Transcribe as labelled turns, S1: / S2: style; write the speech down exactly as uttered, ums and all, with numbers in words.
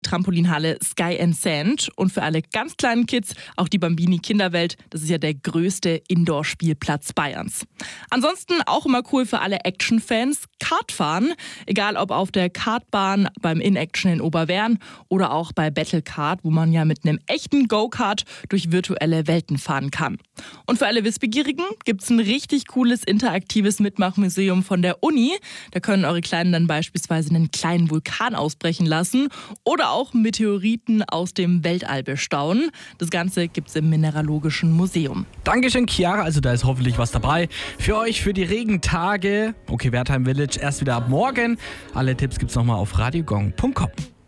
S1: Trampolinhalle Sky and Sand. Und für alle ganz kleinen Kids auch die Bambini Kinderwelt. Das ist ja der größte Indoor-Spielplatz Bayerns. Ansonsten auch immer cool für alle Action-Fans, Kartfahren. Egal ob auf der Kartbahn, beim In-Action in Oberwern oder auch bei Battlecard, wo man ja mit einem echten Go-Kart durch virtuelle Welten fahren kann. Und für alle Wissbegierigen gibt es ein richtig cooles interaktives Mitmachmuseum von der Uni. Da können eure Kleinen dann beispielsweise einen kleinen Vulkan ausbrechen lassen oder auch Meteoriten aus dem Weltall bestaunen. Das Ganze gibt es im Mineralogischen Museum.
S2: Dankeschön, Chiara. Also da ist hoffentlich was dabei für euch für die Regentage. Okay, Wertheim Village erst wieder ab morgen. Alle Tipps gibt's nochmal auf radiogong punkt com.